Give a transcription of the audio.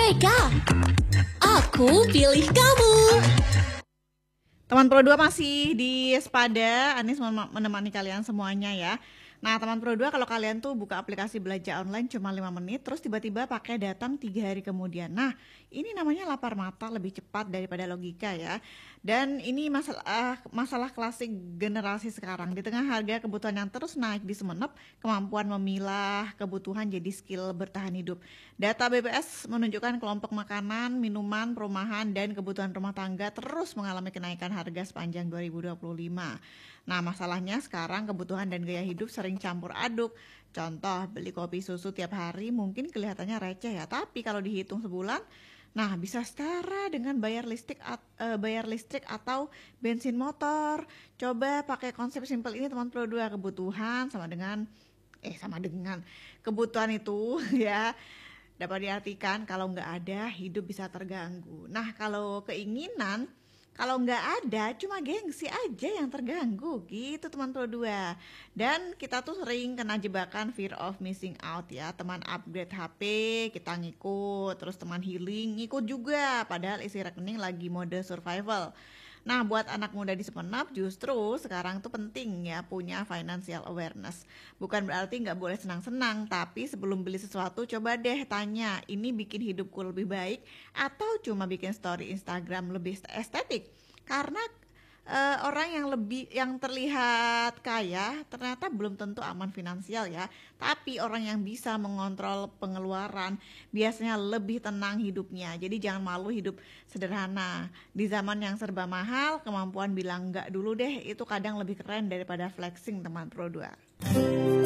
UTBK. Aku pilih kamu. Teman Pro 2 masih di Sepada, Anis menemani kalian semuanya ya. Nah teman Pro 2, kalau kalian tuh buka aplikasi belanja online cuma 5 menit, terus tiba-tiba pakai datang 3 hari kemudian. Nah ini namanya lapar mata, lebih cepat daripada logika ya. Dan ini masalah klasik generasi sekarang. Di tengah harga kebutuhan yang terus naik di Sumenep, kemampuan memilah kebutuhan jadi skill bertahan hidup. Data BPS menunjukkan kelompok makanan, minuman, perumahan, dan kebutuhan rumah tangga terus mengalami kenaikan harga sepanjang 2025. Nah masalahnya sekarang kebutuhan dan gaya hidup sering campur aduk. Contoh, beli kopi susu tiap hari mungkin kelihatannya receh ya, tapi kalau dihitung sebulan, nah bisa setara dengan bayar listrik atau bensin motor. Coba pakai konsep simpel ini teman Pro 2, kebutuhan sama dengan kebutuhan itu ya dapat diartikan kalau nggak ada hidup bisa terganggu. Nah kalau keinginan, kalau nggak ada cuma gengsi aja yang terganggu gitu teman Pro 2. Dan kita tuh sering kena jebakan fear of missing out ya. Teman upgrade HP kita ngikut, terus teman healing ngikut juga, padahal isi rekening lagi mode survival. Nah buat anak muda di Sumenep justru sekarang tuh penting ya punya financial awareness. Bukan berarti nggak boleh senang-senang, tapi sebelum beli sesuatu coba deh tanya, ini bikin hidupku lebih baik atau cuma bikin story Instagram lebih estetik. Karena orang yang terlihat kaya ternyata belum tentu aman finansial ya. Tapi orang yang bisa mengontrol pengeluaran biasanya lebih tenang hidupnya. Jadi jangan malu hidup sederhana. Di zaman yang serba mahal, kemampuan bilang enggak dulu deh itu kadang lebih keren daripada flexing teman Pro 2.